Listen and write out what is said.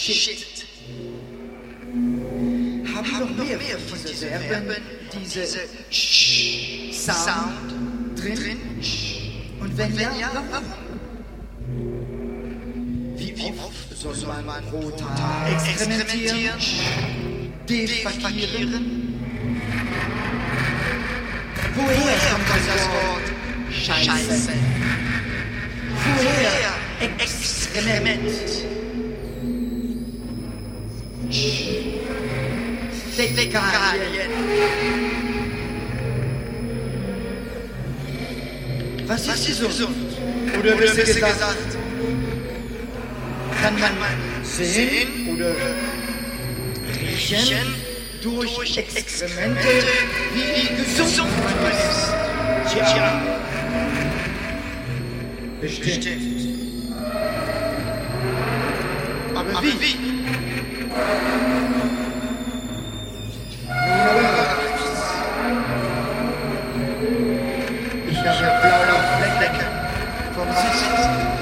Shit. Haben wir noch mehr von diese Verben, diese Sound drin? Und wenn ja, warum? Wie oft soll man pro Tag experimentieren, defekieren? Woher kommt das Wort Scheiße? Woher Experiment? Fäkalien. Was ist gesund? Oder besser gesagt, kann man sehen oder riechen durch Experimente, wie gesund man ist? Tja, bestimmt. Aber wie? Ich habe blaue Flecken vom Sitzen.